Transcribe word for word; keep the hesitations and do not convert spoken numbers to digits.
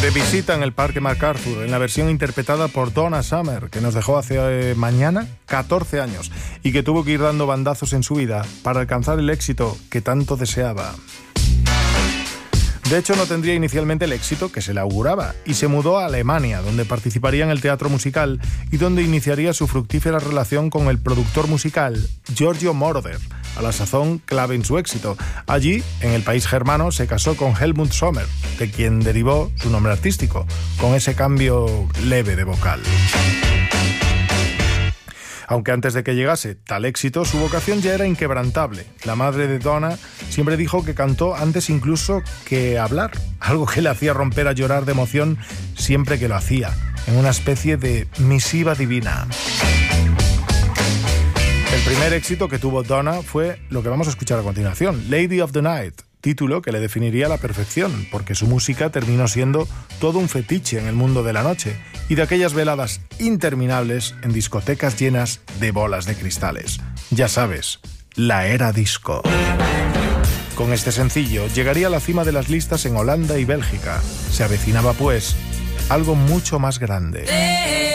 De visita en el Parque MacArthur, en la versión interpretada por Donna Summer, que nos dejó hace eh, mañana catorce años y que tuvo que ir dando bandazos en su vida para alcanzar el éxito que tanto deseaba. De hecho, no tendría inicialmente el éxito que se le auguraba y se mudó a Alemania, donde participaría en el teatro musical y donde iniciaría su fructífera relación con el productor musical Giorgio Moroder, a la sazón clave en su éxito. Allí, en el país germano, se casó con Helmut Sommer, de quien derivó su nombre artístico, con ese cambio leve de vocal. Aunque antes de que llegase tal éxito, su vocación ya era inquebrantable. La madre de Donna siempre dijo que cantó antes incluso que hablar, algo que le hacía romper a llorar de emoción siempre que lo hacía, en una especie de misiva divina. El primer éxito que tuvo Donna fue lo que vamos a escuchar a continuación, Lady of the Night, título que le definiría a la perfección, porque su música terminó siendo todo un fetiche en el mundo de la noche y de aquellas veladas interminables en discotecas llenas de bolas de cristales. Ya sabes, la era disco. Con este sencillo llegaría a la cima de las listas en Holanda y Bélgica. Se avecinaba, pues, algo mucho más grande.